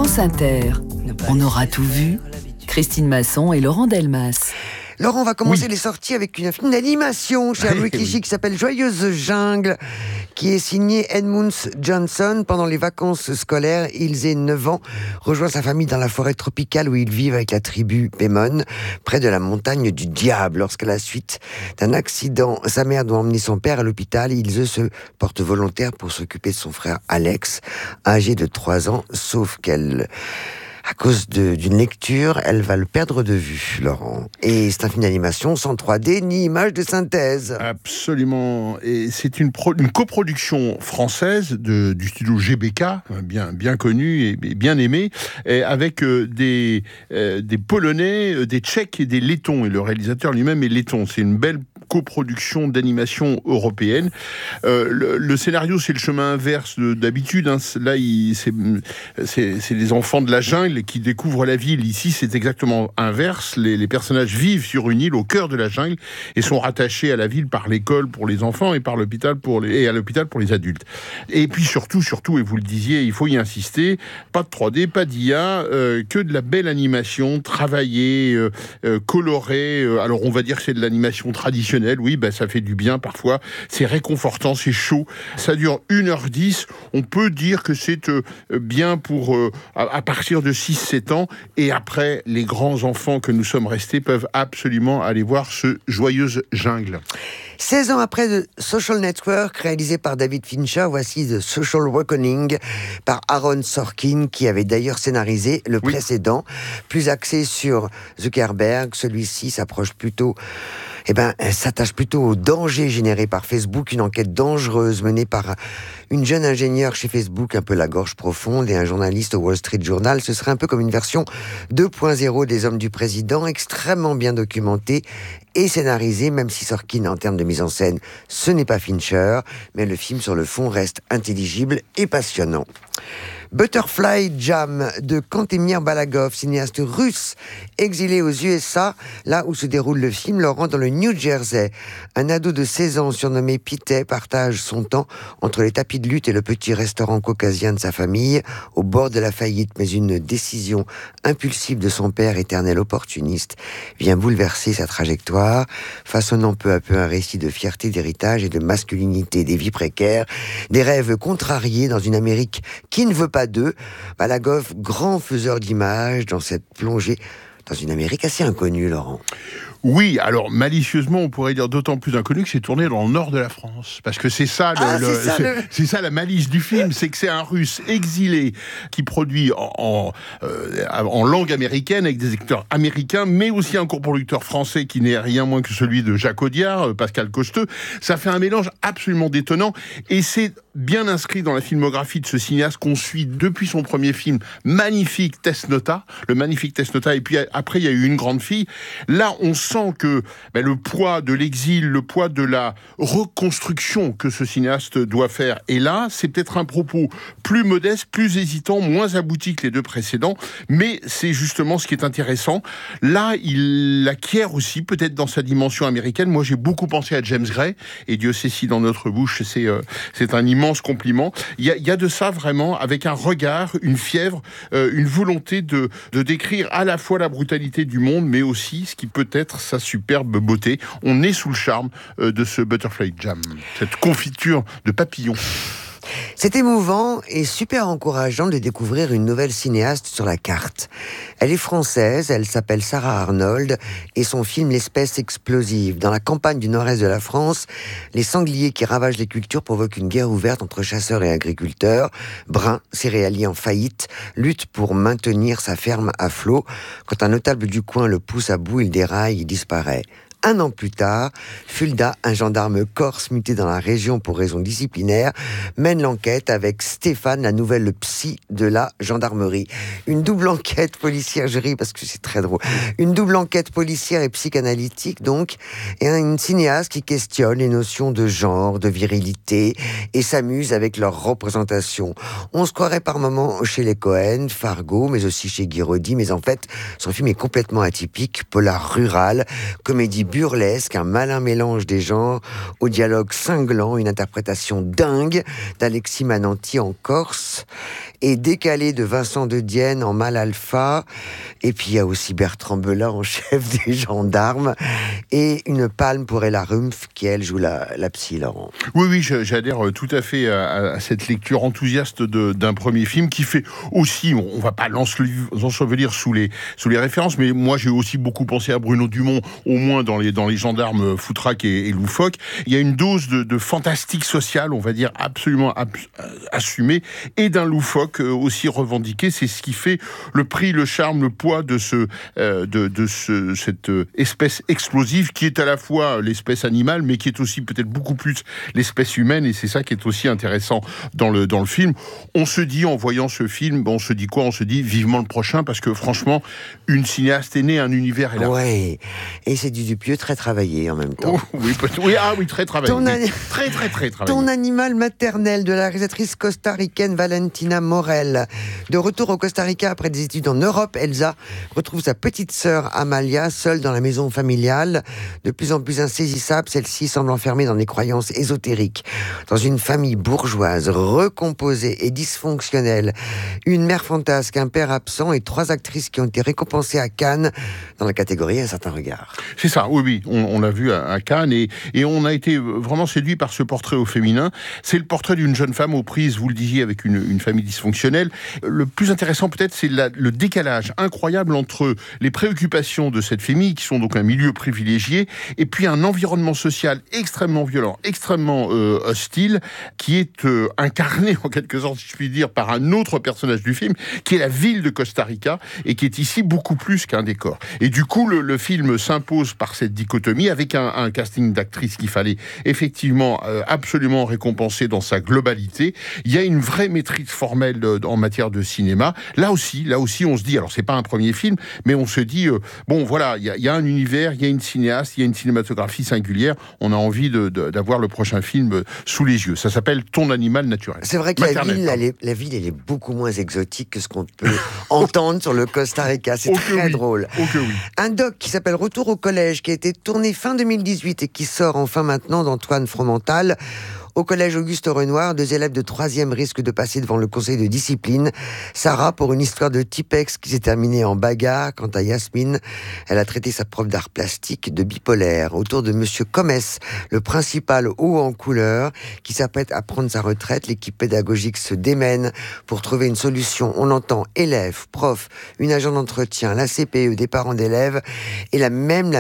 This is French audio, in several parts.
France Inter. On aura tout vu. Christine Masson et Laurent Delmas. Laurent, on va commencer les sorties avec une animation chez Louis Clichy qui s'appelle Joyeuse Jungle, qui est signée Edmunds Johnson. Pendant les vacances scolaires, Ilse, 9 ans, rejoint sa famille dans la forêt tropicale où ils vivent avec la tribu Pémon, près de la montagne du Diable. Lorsqu'à la suite d'un accident, sa mère doit emmener son père à l'hôpital, Ilse se porte volontaire pour s'occuper de son frère Alex, âgé de 3 ans, sauf qu'elle... À cause d'une lecture, elle va le perdre de vue, Laurent. Et c'est un film d'animation sans 3D ni image de synthèse. Absolument. Et c'est une coproduction française du studio GBK, bien connu et bien aimé, avec des Polonais, des Tchèques et des Lettons. Et le réalisateur lui-même est letton. C'est une belle coproduction d'animation européenne. Le scénario, c'est le chemin inverse d'habitude. Là, c'est les enfants de la jungle qui découvrent la ville. Ici, c'est exactement inverse. Les personnages vivent sur une île au cœur de la jungle et sont rattachés à la ville par l'école pour les enfants et par l'hôpital et à l'hôpital pour les adultes. Et puis surtout, et vous le disiez, il faut y insister, pas de 3D, pas d'IA, que de la belle animation, travaillée, colorée. Alors, on va dire que c'est de l'animation traditionnelle. Oui, ça fait du bien parfois. C'est réconfortant, c'est chaud. Ça dure 1h10. On peut dire que c'est bien pour à partir de 6-7 ans, et après, les grands enfants que nous sommes restés peuvent absolument aller voir ce Joyeuse Jungle. 16 ans après The Social Network, réalisé par David Fincher, voici The Social Reckoning par Aaron Sorkin, qui avait d'ailleurs scénarisé le précédent, plus axé sur Zuckerberg. Celui-ci s'attache plutôt au danger généré par Facebook, une enquête dangereuse menée par une jeune ingénieure chez Facebook, un peu la gorge profonde, et un journaliste au Wall Street Journal. Ce serait un peu comme une version 2.0 des Hommes du Président, extrêmement bien documentée et scénarisée, même si Sorkin, en termes de mise en scène, ce n'est pas Fincher, mais le film sur le fond reste intelligible et passionnant. Butterfly Jam de Kantemir Balagov, cinéaste russe exilé aux USA, là où se déroule le film, Laurent, dans le New Jersey. Un ado de 16 ans surnommé Pete partage son temps entre les tapis de lutte et le petit restaurant caucasien de sa famille, au bord de la faillite. Mais une décision impulsive de son père, éternel opportuniste, vient bouleverser sa trajectoire, façonnant peu à peu un récit de fierté, d'héritage et de masculinité, des vies précaires, des rêves contrariés dans une Amérique qui ne veut pas d'eux. Balagov, grand faiseur d'images dans cette plongée dans une Amérique assez inconnue, Laurent. Oui, alors malicieusement, on pourrait dire d'autant plus inconnu que c'est tourné dans le nord de la France. Parce que c'est ça, c'est ça la malice du film, c'est que c'est un Russe exilé qui produit en langue américaine avec des acteurs américains, mais aussi un coproducteur français qui n'est rien moins que celui de Jacques Audiard, Pascal Costeux. Ça fait un mélange absolument détonnant et c'est bien inscrit dans la filmographie de ce cinéaste qu'on suit depuis son premier film, magnifique Test Nota, et puis après il y a eu Une grande fille. Là, on sent que le poids de l'exil, le poids de la reconstruction que ce cinéaste doit faire. Et là, c'est peut-être un propos plus modeste, plus hésitant, moins abouti que les deux précédents, mais c'est justement ce qui est intéressant. Là, il acquiert aussi, peut-être dans sa dimension américaine. Moi, j'ai beaucoup pensé à James Gray, et Dieu sait si dans notre bouche, c'est un immense compliment. Il y a de ça vraiment, avec un regard, une fièvre, une volonté de décrire à la fois la brutalité du monde, mais aussi ce qui peut être sa superbe beauté. On est sous le charme de ce Butterfly Jam, cette confiture de papillons. C'est émouvant et super encourageant de découvrir une nouvelle cinéaste sur la carte. Elle est française, elle s'appelle Sarah Arnold et son film L'espèce explosive. Dans la campagne du nord-est de la France, les sangliers qui ravagent les cultures provoquent une guerre ouverte entre chasseurs et agriculteurs. Brun, céréalier en faillite, lutte pour maintenir sa ferme à flot. Quand un notable du coin le pousse à bout, il déraille, il disparaît. 1 an plus tard, Fulda, un gendarme corse muté dans la région pour raisons disciplinaires, mène l'enquête avec Stéphane, la nouvelle psy de la gendarmerie. Une double enquête policière, je ris parce que c'est très drôle, une double enquête policière et psychanalytique donc, et une cinéaste qui questionne les notions de genre, de virilité, et s'amuse avec leur représentation. On se croirait par moments chez les Cohen, Fargo, mais aussi chez Guy Roddy, mais en fait, son film est complètement atypique, polar rural, comédie burlesque, un malin mélange des genres, au dialogue cinglant, une interprétation dingue d'Alexis Mananti en Corse. et Décalé de Vincent de Dienne en Mal Alpha. Et puis il y a aussi Bertrand Belin en chef des gendarmes. Et une palme pour Ella Rumpf qui, elle, joue la psy, Laurent. Oui, j'adhère tout à fait à cette lecture enthousiaste d'un premier film qui fait aussi, on va pas l'ensevelir sous les références, mais moi j'ai aussi beaucoup pensé à Bruno Dumont, au moins dans les gendarmes foutraques et loufoques. Il y a une dose de fantastique social, on va dire, absolument assumée, et d'un loufoque aussi revendiqué. C'est ce qui fait le prix, le charme, le poids de cette espèce explosive qui est à la fois l'espèce animale, mais qui est aussi peut-être beaucoup plus l'espèce humaine, et c'est ça qui est aussi intéressant dans le film. On se dit, en voyant ce film, on se dit quoi ? On se dit vivement le prochain, parce que franchement, une cinéaste est née, un univers est là. Ouais, et c'est du Dupieux très travaillé en même temps. Oh, oui, très travaillé. Très travaillé. Ton animal maternel de la réalisatrice costaricaine Valentina Morel. De retour au Costa Rica après des études en Europe, Elsa retrouve sa petite sœur Amalia, seule dans la maison familiale. De plus en plus insaisissable, celle-ci semble enfermée dans des croyances ésotériques. Dans une famille bourgeoise, recomposée et dysfonctionnelle, une mère fantasque, un père absent et 3 actrices qui ont été récompensées à Cannes dans la catégorie Un certain regard. C'est ça, oui, on l'a vu à Cannes et on a été vraiment séduit par ce portrait au féminin. C'est le portrait d'une jeune femme aux prises, vous le disiez, avec une famille dysfonctionnelle. Le plus intéressant peut-être, c'est le décalage incroyable entre les préoccupations de cette famille, qui sont donc un milieu privilégié, et puis un environnement social extrêmement violent, extrêmement hostile, qui est incarné en quelque sorte, si je puis dire, par un autre personnage du film, qui est la ville de Costa Rica, et qui est ici beaucoup plus qu'un décor. Et du coup, le film s'impose par cette dichotomie, avec un casting d'actrices qu'il fallait effectivement absolument récompenser dans sa globalité. Il y a une vraie maîtrise formelle en matière de cinéma. Là aussi, on se dit, alors c'est pas un premier film, mais on se dit, bon voilà, il y a un univers, il y a une cinéaste, il y a une cinématographie singulière, on a envie d'avoir le prochain film sous les yeux. Ça s'appelle Ton animal naturel. C'est vrai que la ville, elle est beaucoup moins exotique que ce qu'on peut entendre sur le Costa Rica. C'est très drôle. Oui. Un doc qui s'appelle Retour au collège, qui a été tourné fin 2018 et qui sort enfin maintenant d'Antoine Fromental. Au collège Auguste Renoir, 2 élèves de 3e risquent de passer devant le conseil de discipline. Sarah, pour une histoire de Tipex qui s'est terminée en bagarre. Quant à Yasmine, elle a traité sa prof d'art plastique de bipolaire. Autour de Monsieur Comès, le principal haut en couleur, qui s'apprête à prendre sa retraite, l'équipe pédagogique se démène pour trouver une solution. On entend élèves, profs, une agent d'entretien, la CPE, des parents d'élèves, et la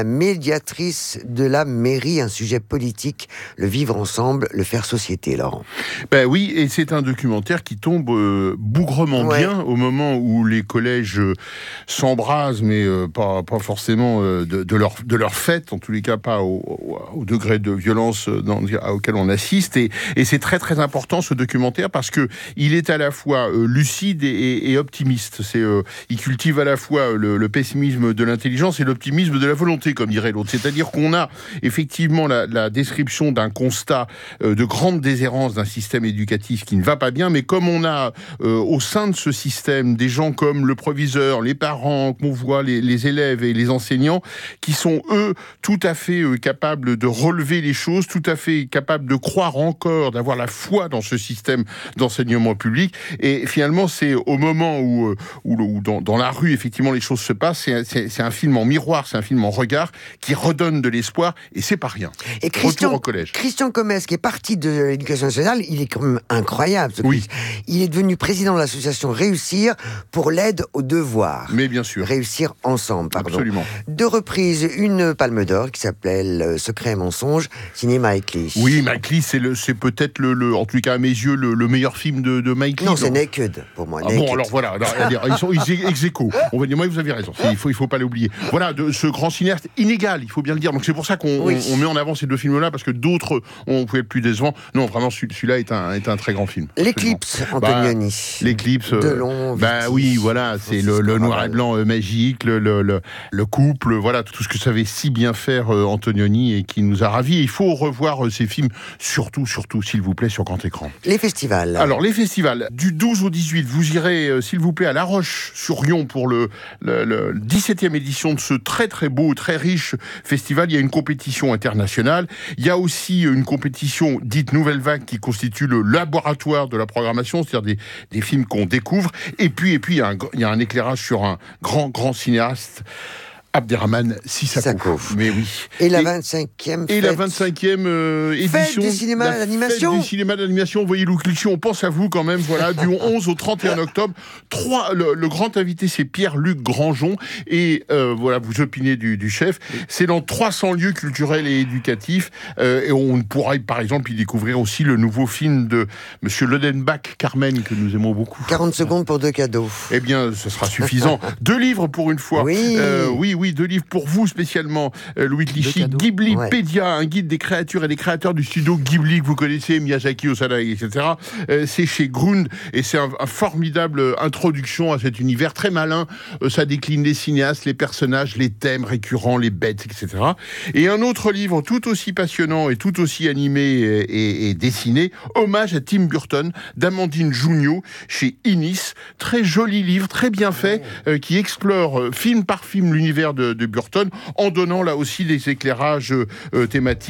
médiatrice de la mairie, un sujet politique, le vivre ensemble, le faire société, Laurent. Ben oui, et c'est un documentaire qui tombe bougrement bien au moment où les collèges s'embrasent, mais pas forcément de leur fête, en tous les cas pas au degré de violence auquel on assiste. Et c'est très très important ce documentaire parce que il est à la fois lucide et optimiste. Il cultive à la fois le pessimisme de l'intelligence et l'optimisme de la volonté, comme dirait l'autre. C'est-à-dire qu'on a effectivement la description d'un constat de grande déshérence d'un système éducatif qui ne va pas bien, mais comme on a au sein de ce système des gens comme le proviseur, les parents, qu'on voit les élèves et les enseignants, qui sont eux tout à fait capables de relever les choses, tout à fait capables de croire encore, d'avoir la foi dans ce système d'enseignement public. Et finalement, c'est au moment où dans la rue, effectivement, les choses se passent, c'est un film en miroir, c'est un film en regard qui redonne de l'espoir, et c'est pas rien. Et Retour au collège. Christian Comès, qui est parti de l'éducation nationale, il est quand même incroyable. Oui. Il est devenu président de l'association Réussir pour l'aide aux devoirs. Mais bien sûr. Réussir ensemble, pardon. Absolument. 2 reprises, une palme d'or qui s'appelle Secret et mensonge, signé Mike Leigh. Oui, Mike Leigh, c'est peut-être en tout cas à mes yeux, le meilleur film de Mike Leigh. Non, c'est Naked, pour moi. Ah bon, alors voilà, ils sont ex-aequo. On va dire, moi, vous avez raison, il faut pas l'oublier. Voilà, ce grand cinéaste inégal, il faut bien le dire. Donc c'est pour ça qu'on met en avant ces 2 films-là, parce que d'autres, on pouvait être plus décevant. Non, vraiment, celui-là est un très grand film. L'Éclipse, Antonioni. L'Éclipse. Delon. Oui, voilà, c'est le noir et blanc magique, le couple, voilà, tout ce que savait si bien faire Antonioni et qui nous a ravis. Et il faut revoir ces films, surtout, s'il vous plaît, sur grand écran. Les festivals. Alors, les festivals, du 12 au 18, vous irez, s'il vous plaît, à La Roche-sur-Yon pour le 17e édition de ce très très beau, très riche festival. Il y a une compétition internationale. Il y a aussi une compétition dite nouvelle vague qui constitue le laboratoire de la programmation, c'est-à-dire des films qu'on découvre. Et puis il y a un éclairage sur un grand cinéaste, Abderrahmane Sissako. Mais oui. Et la 25e fête. Et la 25e édition. Fête du cinéma d'animation. Fête du cinéma d'animation. Vous voyez, Louis Clichy, on pense à vous quand même. Voilà, du 11 au 31 octobre. Le grand invité, c'est Pierre-Luc Grangeon. Et voilà, vous opinez du chef. C'est dans 300 lieux culturels et éducatifs. Et on pourra, par exemple, y découvrir aussi le nouveau film de Monsieur Lodenbach, Carmen, que nous aimons beaucoup. 40 secondes pour 2 cadeaux. Eh bien, ce sera suffisant. 2 livres pour une fois. Oui, 2 livres pour vous spécialement, Louis Clichy. Ghiblipédia, un guide des créatures et des créateurs du studio Ghibli que vous connaissez, Miyazaki, Osada, etc. C'est chez Grund et c'est un formidable introduction à cet univers très malin. Ça décline les cinéastes, les personnages, les thèmes récurrents, les bêtes, etc. Et un autre livre tout aussi passionnant et tout aussi animé et dessiné, Hommage à Tim Burton, d'Amandine Junio, chez Inis. Très joli livre, très bien fait, qui explore film par film l'univers de Burton, en donnant là aussi des éclairages thématiques.